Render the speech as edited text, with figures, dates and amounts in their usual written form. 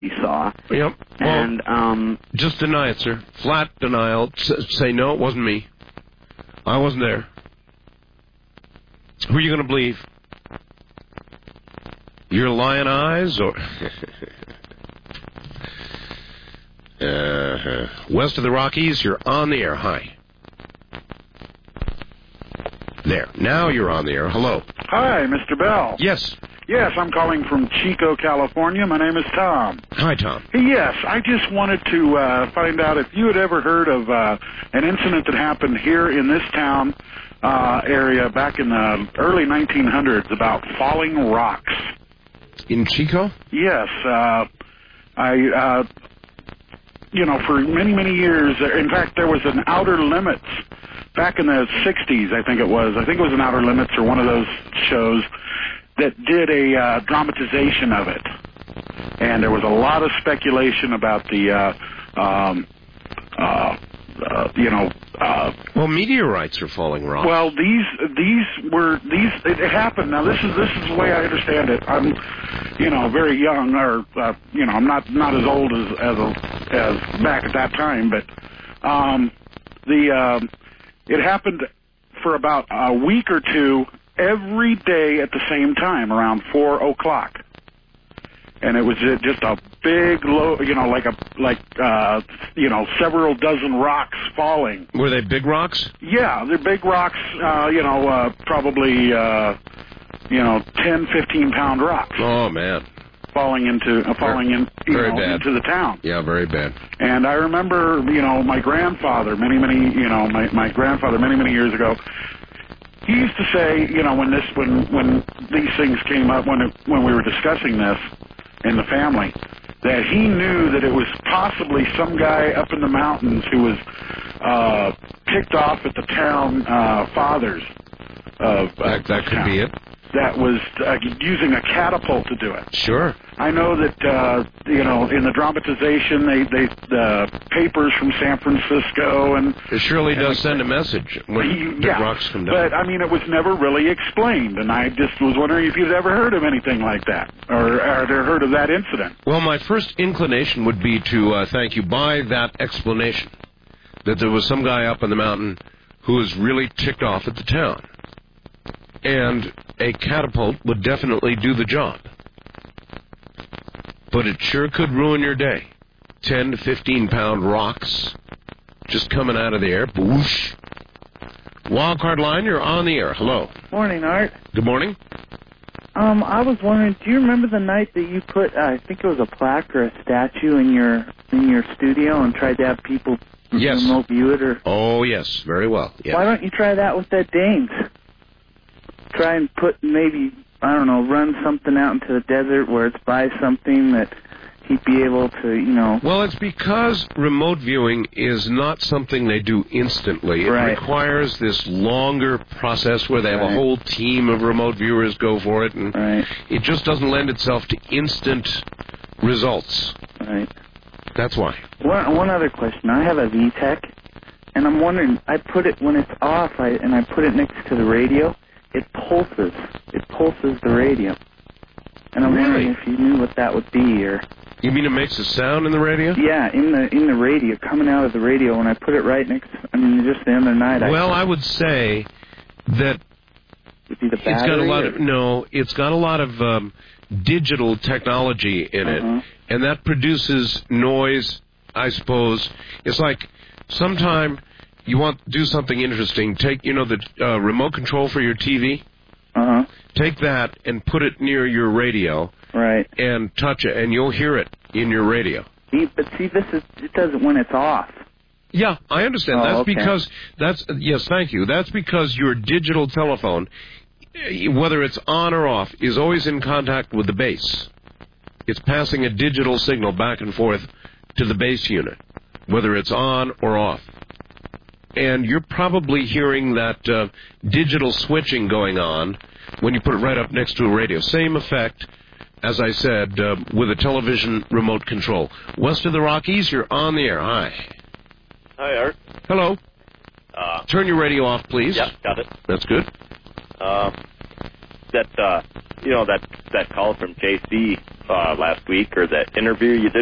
he saw. Yep. And just deny it, sir. Flat denial. Say, no, it wasn't me. I wasn't there. Who are you going to believe? Your lion eyes or... West of the Rockies, you're on the air. Hi. There. Now you're on the air. Hello. Hi, Mr. Bell. Yes. Yes, I'm calling from Chico, California. My name is Tom. Hi, Tom. Yes, I just wanted to find out if you had ever heard of an incident that happened here in this town area back in the early 1900s about falling rocks. In Chico? Yes. For many, many years, in fact, there was an Outer Limits back in the 60s, I think it was. I think it was an Outer Limits or one of those shows that did a dramatization of it. And there was a lot of speculation about the, well, meteorites are falling rocks. Well, it happened. Now, this is the way I understand it. I'm, very young, or, I'm not as old as back at that time, but, it happened for about a week or two every day at the same time, around 4 o'clock. And it was just a big, several dozen rocks falling. Were they big rocks? Yeah, they're big rocks, probably, 10, 15-pound rocks. Oh, man. Falling into the town. Yeah, very bad. And I remember, my grandfather, many years ago, he used to say, when these things came up, when we were discussing this in the family, that he knew that it was possibly some guy up in the mountains who was ticked off at the town fathers of that could be it. That was using a catapult to do it. Sure. I know that in the dramatization, the papers from San Francisco and it surely does send a message when the rocks come down. But I mean, it was never really explained, and I just was wondering if you'd ever heard of anything like that or heard of that incident. Well, my first inclination would be to thank you by that explanation that there was some guy up on the mountain who was really ticked off at the town. And a catapult would definitely do the job. But it sure could ruin your day. 10 to 15-pound rocks just coming out of the air. Boosh. Wildcard line, you're on the air. Hello. Morning, Art. Good morning. I was wondering, do you remember the night that you put, I think it was a plaque or a statue in your studio and tried to have people remote view it? Oh, yes. Very well. Yes. Why don't you try that with that Danes? Try and put run something out into the desert where it's by something that he'd be able to, Well, it's because remote viewing is not something they do instantly. It requires this longer process where they have a whole team of remote viewers go for it, and it just doesn't lend itself to instant results. Right. That's why. One other question. I have a VTech, and I'm wondering, I put it when it's off, and I put it next to the radio. It pulses. It pulses the radio. And I'm wondering if you knew what that would be, or... You mean it makes a sound in the radio? Yeah, in the radio, coming out of the radio, when I put it right next... just the other night... I would say that... It's got a lot of digital technology in it, and that produces noise, I suppose. It's like sometime... You want to do something interesting. Take, the remote control for your TV. Take that and put it near your radio. Right. And touch it, and you'll hear it in your radio. It does it when it's off. Yeah, I understand. Yes, thank you. That's because your digital telephone, whether it's on or off, is always in contact with the base. It's passing a digital signal back and forth to the base unit, whether it's on or off. And you're probably hearing that digital switching going on when you put it right up next to a radio. Same effect, as I said, with a television remote control. West of the Rockies, you're on the air. Hi. Hi, Art. Hello. Turn your radio off, please. Yeah, got it. That's good. that call from JC last week, or that interview you did